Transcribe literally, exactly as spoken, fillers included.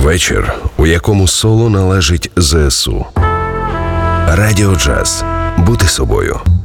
Вечір, у якому соло належить зе ес у. Радіо Джаз. Бути собою.